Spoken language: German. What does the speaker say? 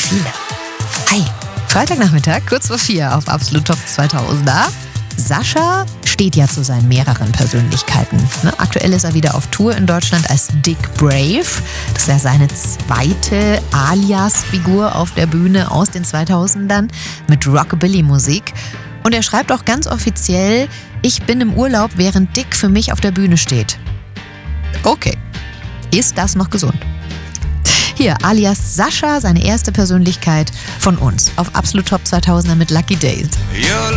viele. Hi, Freitagnachmittag, kurz vor 4 auf Absolut Top 2000er. Sascha steht ja zu seinen mehreren Persönlichkeiten. Aktuell ist er wieder auf Tour in Deutschland als Dick Brave. Das ist ja seine zweite Alias-Figur auf der Bühne aus den 2000ern mit Rockabilly-Musik. Und er schreibt auch ganz offiziell, ich bin im Urlaub, während Dick für mich auf der Bühne steht. Okay, ist das noch gesund? Hier, alias Sascha, seine erste Persönlichkeit von uns auf Absolut Top 2000er mit Lucky Days.